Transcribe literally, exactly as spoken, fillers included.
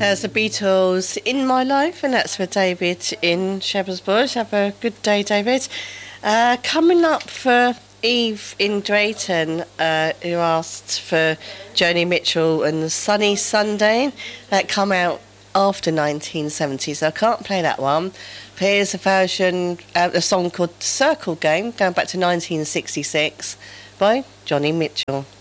There's the Beatles in my life, and that's for David in Shepherd's Bush. Have a good day, David. Uh, coming up for Eve in Drayton, uh, who asked for Joni Mitchell and the Sunny Sunday. That come out after nineteen seventy, so I can't play that one. But here's a version, uh, a song called Circle Game, going back to nineteen sixty-six by Joni Mitchell.